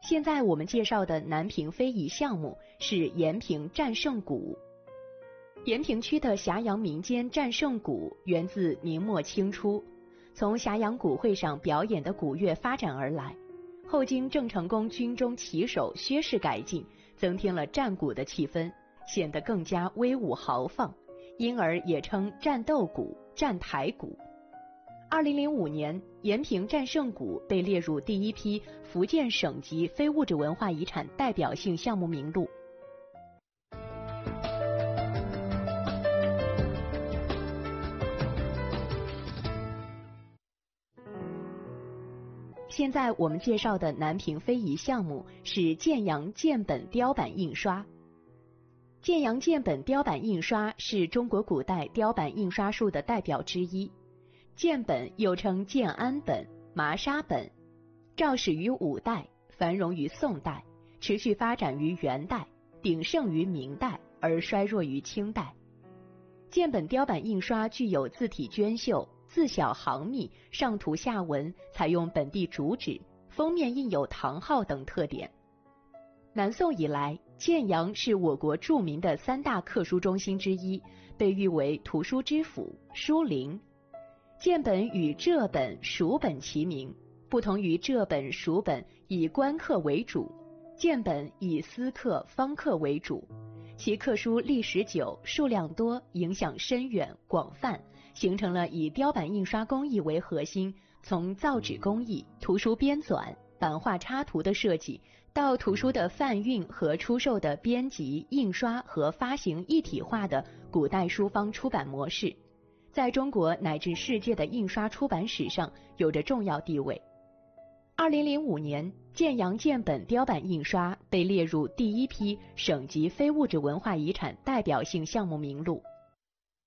现在我们介绍的南平非遗项目是延平战胜鼓。延平区的霞阳民间战胜鼓源自明末清初，从霞阳鼓会上表演的鼓乐发展而来，后经郑成功军中旗手薛氏改进，增添了战鼓的气氛，显得更加威武豪放，因而也称战斗鼓、战台鼓。2005年，延平战胜鼓被列入第一批福建省级非物质文化遗产代表性项目名录。现在我们介绍的南平非遗项目是建阳建本雕版印刷。建阳建本雕版印刷是中国古代雕版印刷术的代表之一。建本又称建安本、麻沙本，肇始于五代，繁荣于宋代，持续发展于元代，鼎盛于明代，而衰弱于清代。建本雕版印刷具有字体娟秀、字小行密、上图下文，采用本地竹纸，封面印有唐号等特点。南宋以来，建阳是我国著名的3大刻书中心之一，被誉为图书之府、书林。建本与浙本、蜀本齐名，不同于浙本、蜀本以官刻为主，建本以私刻、方刻为主。其刻书历史久，数量多，影响深远广泛，形成了以雕版印刷工艺为核心，从造纸工艺、图书编纂、版画插图的设计，到图书的贩运和出售的编辑、印刷和发行一体化的古代书方出版模式，在中国乃至世界的印刷出版史上有着重要地位。2005年，建阳建本雕版印刷被列入第一批省级非物质文化遗产代表性项目名录。